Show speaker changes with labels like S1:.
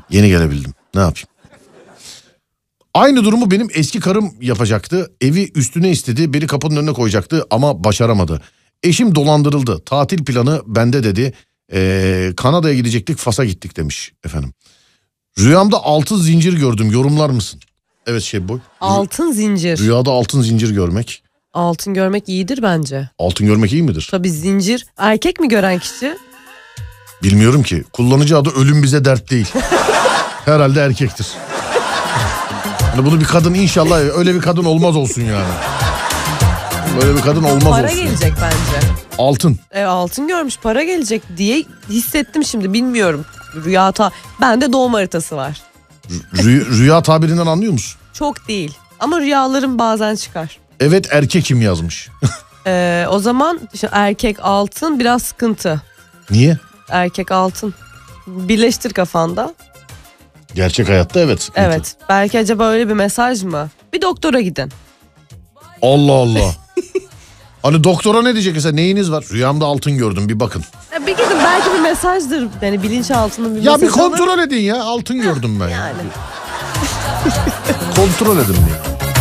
S1: Yeni gelebildim. Ne yapayım? Aynı durumu benim eski karım yapacaktı. Evi üstüne istedi. Beni kapının önüne koyacaktı ama başaramadı. Eşim dolandırıldı. Tatil planı bende dedi. Kanada'ya gidecektik, Fas'a gittik demiş efendim. Rüyamda altın zincir gördüm. Yorumlar mısın? Evet Şebboy.
S2: Altın zincir.
S1: Rüyada altın zincir görmek.
S2: Altın görmek iyidir bence.
S1: Altın görmek iyi midir?
S2: Tabii zincir. Erkek mi gören kişi?
S1: Bilmiyorum ki. Kullanıcı adı ölüm bize dert değil. Herhalde erkektir. Yani bunu bir kadın inşallah öyle bir kadın olmaz olsun yani. Böyle bir kadın olmaz
S2: Para
S1: olsun.
S2: gelecek bence.
S1: Altın.
S2: Altın görmüş, para gelecek diye hissettim şimdi, bilmiyorum. Bende doğum haritası var.
S1: Rüya tabirinden anlıyor musun?
S2: Çok değil ama rüyalarım bazen çıkar.
S1: Evet erkekim yazmış.
S2: O zaman işte erkek altın biraz sıkıntı.
S1: Niye?
S2: Erkek altın. Birleştir kafanda.
S1: Gerçek hayatta evet. Sıkıntı.
S2: Evet. Belki acaba öyle bir mesaj mı? Bir doktora gidin.
S1: Allah Allah. Hani doktora ne diyecek mesela, neyiniz var? Rüyamda altın gördüm, bir bakın.
S2: Bir gidin, belki bir mesajdır. Yani bilinçaltının bir
S1: Ya
S2: mesajı
S1: bir kontrol edin ya, altın gördüm ben.
S2: Yani.
S1: Kontrol edin ya.